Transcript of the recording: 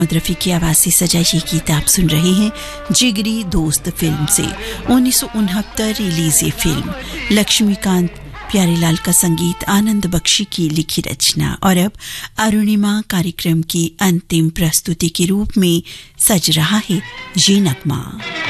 रफी की आवाज से सजा ये गीत आप सुन रहे हैं जिगरी दोस्त फिल्म से। 1969 रिलीज ये फिल्म, लक्ष्मीकांत प्यारेलाल का संगीत, आनंद बख्शी की लिखी रचना। और अब अरुणिमा कार्यक्रम की अंतिम प्रस्तुति के रूप में सज रहा है ये नगमा।